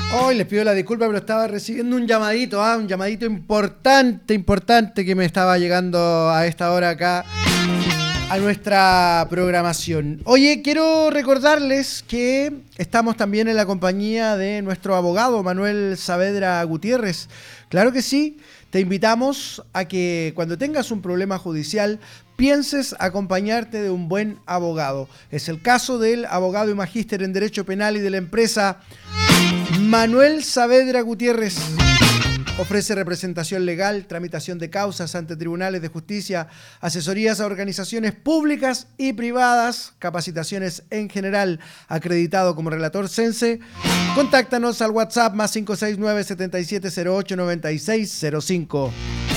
Hoy les pido la disculpa, pero estaba recibiendo un llamadito importante que me estaba llegando a esta hora acá a nuestra programación. Oye, quiero recordarles que estamos también en la compañía de nuestro abogado Manuel Saavedra Gutiérrez. Claro que sí, te invitamos a que cuando tengas un problema judicial pienses acompañarte de un buen abogado. Es el caso del abogado y magíster en Derecho Penal y de la empresa Manuel Saavedra Gutiérrez. Ofrece representación legal, tramitación de causas ante tribunales de justicia, asesorías a organizaciones públicas y privadas, capacitaciones en general, acreditado como relator CENSE. Contáctanos al WhatsApp más 569-7708-9605.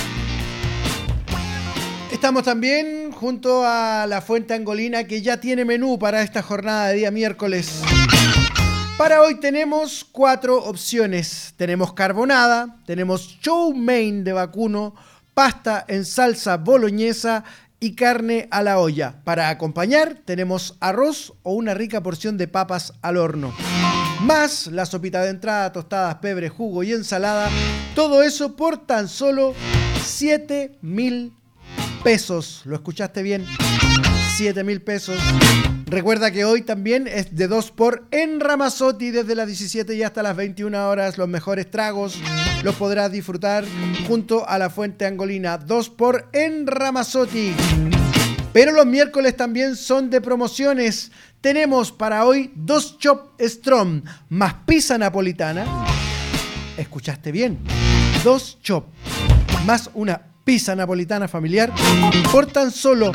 Estamos también junto a la Fuente Angolina, que ya tiene menú para esta jornada de día miércoles. Para hoy tenemos 4 opciones. Tenemos carbonada, tenemos chow mein de vacuno, pasta en salsa boloñesa y carne a la olla. Para acompañar tenemos arroz o una rica porción de papas al horno. Más la sopita de entrada, tostadas, pebre, jugo y ensalada. Todo eso por tan solo 7.000 pesos. ¿Lo escuchaste bien? 7.000 pesos. Recuerda que hoy también es de 2x en Ramazzotti desde las 17 y hasta las 21 horas. Los mejores tragos los podrás disfrutar junto a la Fuente Angolina. 2x en Ramazzotti. Pero los miércoles también son de promociones. Tenemos para hoy 2 chop strong más pizza napolitana. ¿Escuchaste bien? 2 chop más una pizza napolitana familiar por tan solo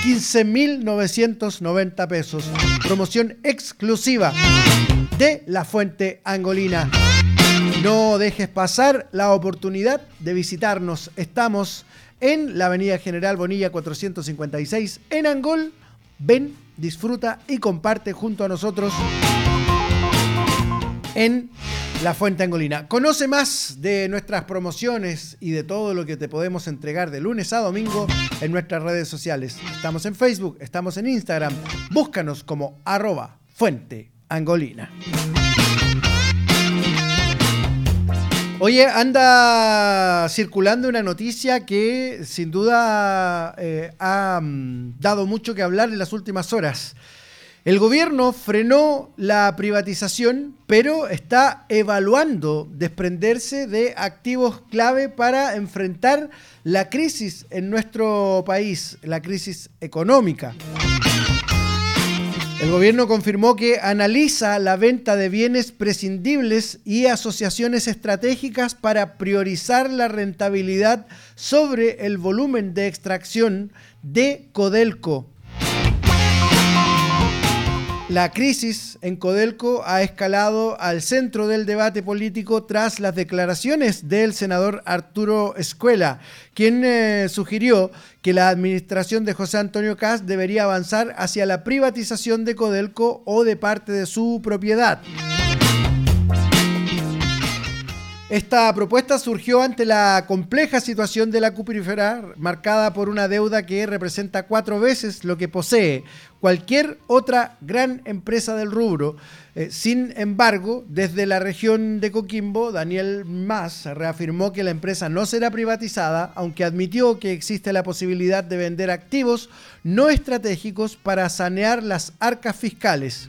15.990 pesos. Promoción exclusiva de la Fuente Angolina. No dejes pasar la oportunidad de visitarnos. Estamos en la Avenida General Bonilla 456 en Angol. Ven, disfruta y comparte junto a nosotros en la Fuente Angolina. Conoce más de nuestras promociones y de todo lo que te podemos entregar de lunes a domingo en nuestras redes sociales. Estamos en Facebook, estamos en Instagram. Búscanos como @fuenteangolina. Oye, anda circulando una noticia que sin duda ha dado mucho que hablar en las últimas horas. El gobierno frenó la privatización, pero está evaluando desprenderse de activos clave para enfrentar la crisis en nuestro país, la crisis económica. El gobierno confirmó que analiza la venta de bienes prescindibles y asociaciones estratégicas para priorizar la rentabilidad sobre el volumen de extracción de Codelco. La crisis en Codelco ha escalado al centro del debate político tras las declaraciones del senador Arturo Escuela, quien sugirió que la administración de José Antonio Kast debería avanzar hacia la privatización de Codelco o de parte de su propiedad. Esta propuesta surgió ante la compleja situación de la cuprífera, marcada por una deuda que representa 4 veces lo que posee cualquier otra gran empresa del rubro. Sin embargo, desde la región de Coquimbo, Daniel Mas reafirmó que la empresa no será privatizada, aunque admitió que existe la posibilidad de vender activos no estratégicos para sanear las arcas fiscales.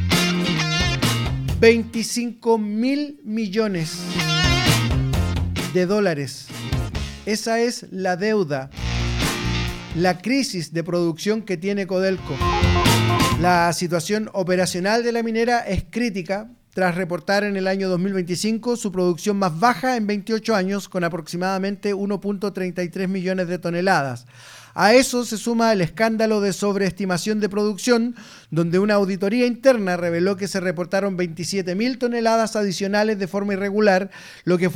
25.000 millones de dólares. Esa es la deuda, la crisis de producción que tiene Codelco. La situación operacional de la minera es crítica tras reportar en el año 2025 su producción más baja en 28 años, con aproximadamente 1.33 millones de toneladas. A eso se suma el escándalo de sobreestimación de producción, donde una auditoría interna reveló que se reportaron 27.000 toneladas adicionales de forma irregular, lo que fue